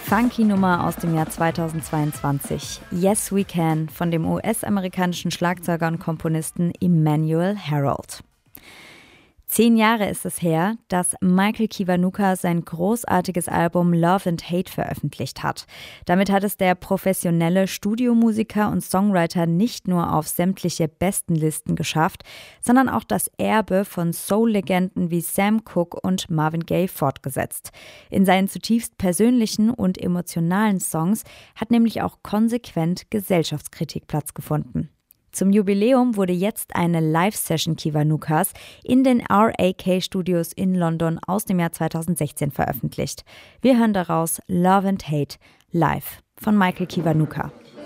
Funky Nummer aus dem Jahr 2022. Yes We Can von dem US-amerikanischen Schlagzeuger und Komponisten Emmanuel Harold. 10 Jahre ist es her, dass Michael Kiwanuka sein großartiges Album Love and Hate veröffentlicht hat. Damit hat es der professionelle Studiomusiker und Songwriter nicht nur auf sämtliche Bestenlisten geschafft, sondern auch das Erbe von Soul-Legenden wie Sam Cooke und Marvin Gaye fortgesetzt. In seinen zutiefst persönlichen und emotionalen Songs hat nämlich auch konsequent Gesellschaftskritik Platz gefunden. Zum Jubiläum wurde jetzt eine Live-Session Kiwanukas in den RAK-Studios in London aus dem Jahr 2016 veröffentlicht. Wir hören daraus Love and Hate live von Michael Kiwanuka.